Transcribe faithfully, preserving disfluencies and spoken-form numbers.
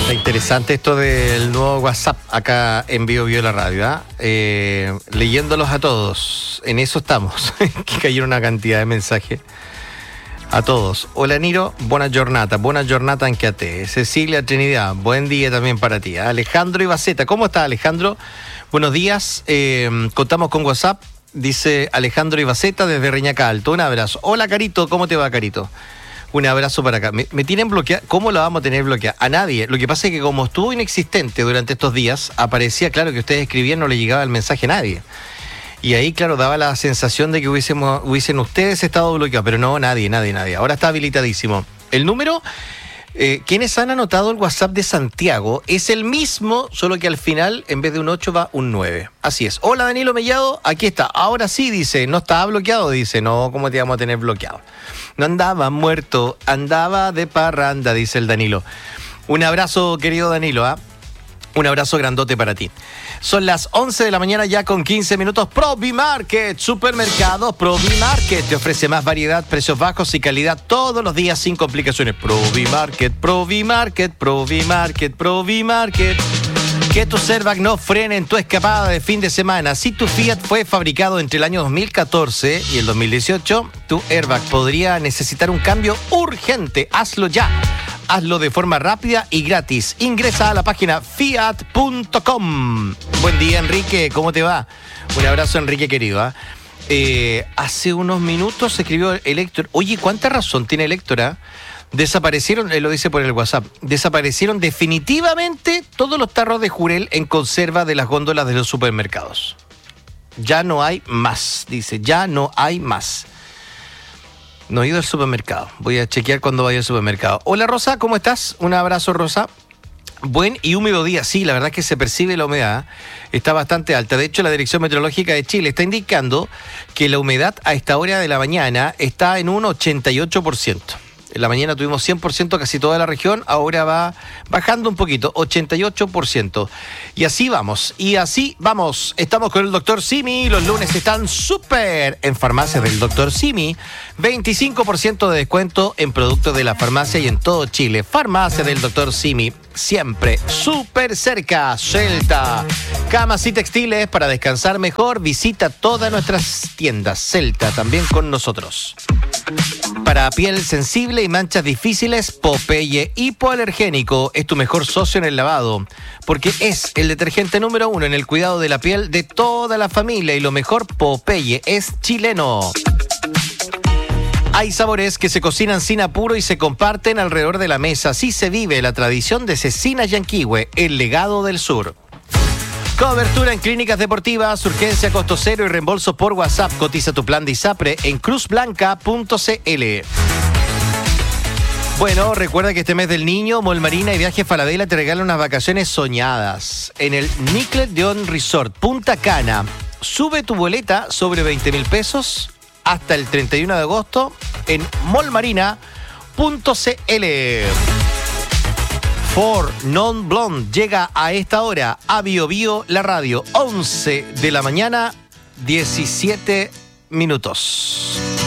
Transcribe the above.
Está interesante esto del nuevo WhatsApp acá en Bio Bio la radio, ¿eh? Eh, leyéndolos a todos, en eso estamos, que cayeron una cantidad de mensajes. A todos. Hola Niro, buena jornada, buena jornada en Quate. Cecilia Trinidad, buen día también para ti. Alejandro Ibaceta, ¿cómo está Alejandro? Buenos días, eh, contamos con WhatsApp, dice Alejandro Ibaceta desde Reñaca Alto. Un abrazo. Hola Carito, ¿cómo te va Carito? Un abrazo para acá. Me, me tienen bloqueado. ¿Cómo lo vamos a tener bloqueado? A nadie. Lo que pasa es que como estuvo inexistente durante estos días, aparecía claro que ustedes escribían, no le llegaba el mensaje a nadie. Y ahí, claro, daba la sensación de que hubiésemos, hubiesen ustedes estado bloqueados, pero no, nadie, nadie, nadie. Ahora está habilitadísimo. El número, eh, quienes han anotado el WhatsApp de Santiago, es el mismo, solo que al final, en vez de un ocho, va un nueve. Así es. Hola, Danilo Mellado, aquí está. Ahora sí, dice, no estaba bloqueado, dice, no, ¿cómo te vamos a tener bloqueado? No andaba muerto, andaba de parranda, dice el Danilo. Un abrazo, querido Danilo, ¿ah? ¿eh? Un abrazo grandote para ti. Son las once de la mañana ya con quince minutos. Provimarket, supermercados Provimarket te ofrece más variedad, precios bajos y calidad todos los días sin complicaciones. Provimarket, Provimarket, Provimarket, Provimarket. Que tu Cervac no frene en tu escapada de fin de semana. Si tu Fiat fue fabricado entre el año dos mil catorce y el dos mil dieciocho, tu airbag podría necesitar un cambio urgente. Hazlo ya. Hazlo de forma rápida y gratis. Ingresa a la página fiat punto com. Buen día, Enrique. ¿Cómo te va? Un abrazo, Enrique, querido. ¿eh? Eh, hace unos minutos se escribió el Héctor. Oye, ¿cuánta razón tiene el Héctor? ¿eh? Desaparecieron, él lo dice por el WhatsApp, desaparecieron definitivamente todos los tarros de jurel en conserva de las góndolas de los supermercados. Ya no hay más, dice, ya no hay más. No he ido al supermercado. Voy a chequear cuando vaya al supermercado. Hola Rosa, ¿cómo estás? Un abrazo, Rosa. Buen y húmedo día. Sí, la verdad es que se percibe la humedad. Está bastante alta. De hecho, la Dirección Meteorológica de Chile está indicando que la humedad a esta hora de la mañana está en un ochenta y ocho por ciento. En la mañana tuvimos cien por ciento casi toda la región, ahora va bajando un poquito, ochenta y ocho por ciento. Y así vamos, y así vamos. Estamos con el doctor Simi, los lunes están súper en farmacias del doctor Simi. veinticinco por ciento de descuento en productos de la farmacia y en todo Chile. Farmacia del doctor Simi, siempre súper cerca. Celta, camas y textiles para descansar mejor. Visita todas nuestras tiendas. Celta, también con nosotros. Para piel sensible y manchas difíciles, Popeye Hipoalergénico es tu mejor socio en el lavado, porque es el detergente número uno en el cuidado de la piel de toda la familia y lo mejor, Popeye es chileno. Hay sabores que se cocinan sin apuro y se comparten alrededor de la mesa. Así se vive la tradición de Cecina Yanquihue, el legado del sur. Cobertura en clínicas deportivas, urgencia, costo cero y reembolso por WhatsApp. Cotiza tu plan de ISAPRE en cruz blanca punto c l. Bueno, recuerda que este mes del niño, Mall Marina y Viajes Falabella te regalan unas vacaciones soñadas en el Nickelodeon Resort Punta Cana. Sube tu boleta sobre veinte mil pesos hasta el treinta y uno de agosto en mall marina punto c l. Ford Non Blonde llega a esta hora a Bio Bio la radio, once de la mañana, diecisiete minutos.